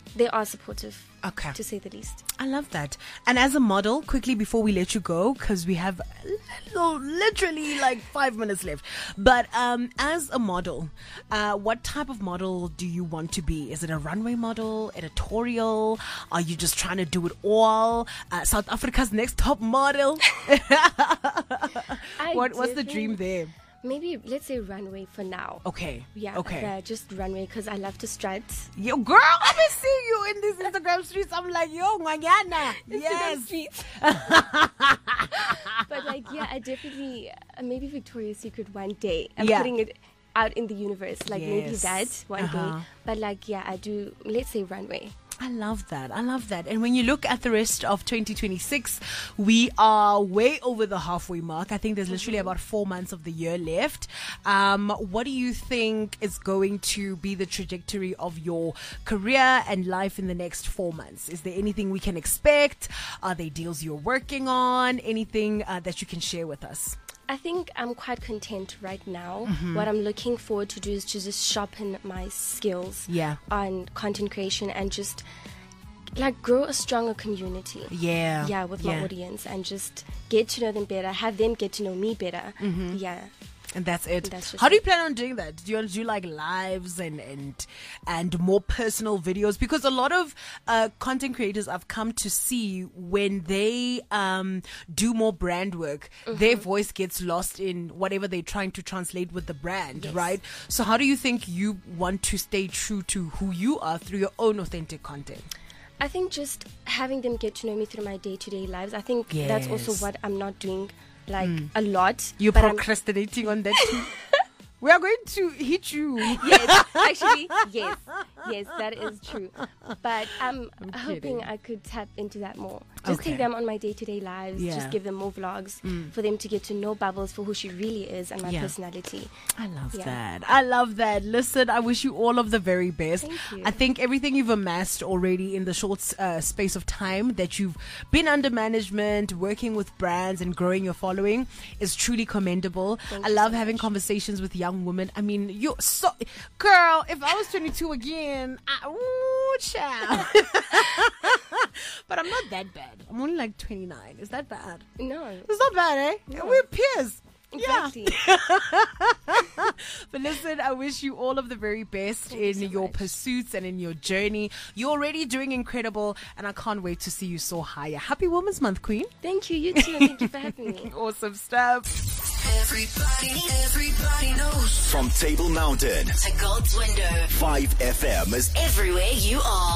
they are supportive. Okay. To say the least. I love that. And as a model, quickly before we let you go, because we have literally like 5 minutes left. But as a model, what type of model do you want to be? Is it a runway model, editorial? Are you just trying to do it all? South Africa's next top model? What's the dream there? Maybe let's say runway for now. Okay. Yeah. Okay. Just runway because I love to strut. Yo, girl, I've been seeing you in these Instagram streets. I'm like, yo, Nganyana. Yes. Streets. But like, yeah, I definitely maybe Victoria's Secret one day. I'm putting it out in the universe. Like maybe that one day. But like, yeah, I do. Let's say runway. I love that. I love that. And when you look at the rest of 2026, we are way over the halfway mark. I think there's literally about 4 months of the year left. What do you think is going to be the trajectory of your career and life in the next 4 months? Is there anything we can expect? Are there deals you're working on? Anything that you can share with us? I think I'm quite content right now. What I'm looking forward to do is to just sharpen my skills on content creation and just like grow a stronger community. Yeah, with my audience and just get to know them better, have them get to know me better. Yeah. And that's it. How do you plan on doing that? Do you want to do like lives and more personal videos? Because a lot of content creators I've come to see when they do more brand work, their voice gets lost in whatever they're trying to translate with the brand, right? So how do you think you want to stay true to who you are through your own authentic content? I think just having them get to know me through my day-to-day lives. I think that's also what I'm not doing like a lot. You're procrastinating on that too. We are going to hit you. Yes, actually, yes, that is true. But I'm hoping I could tap into that more. Just take them on my day-to-day lives. Just give them more vlogs for them to get to know Bubbles for who she really is and my personality. I love that. I love that. Listen, I wish you all of the very best. Thank you. I think everything you've amassed already in the short space of time that you've been under management, working with brands and growing your following is truly commendable. I love having conversations with young women. I mean, you're so... Girl, if I was 22 again, child. But I'm not that bad. I'm only like 29. Is that bad? No. It's not bad, eh? No. We're peers. Exactly. But listen, I wish you all of the very best in your pursuits and in your journey. You're already doing incredible, and I can't wait to see you so higher. Happy Women's Month, Queen. Thank you. You too. Thank you for having me. Awesome stuff. Everybody knows. From Table Mountain to God's Window, 5FM is everywhere you are.